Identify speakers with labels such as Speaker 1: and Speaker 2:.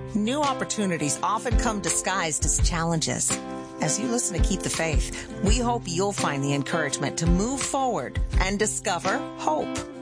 Speaker 1: New opportunities often come disguised as challenges. As you listen to Keep the Faith, we hope you'll find the encouragement to move forward and discover hope.